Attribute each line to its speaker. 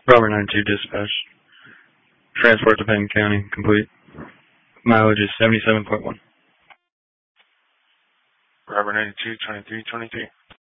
Speaker 1: Robert 92 dispatch. Transport to Penn County complete. Mileage is 77.1.
Speaker 2: Robert 92, 2323.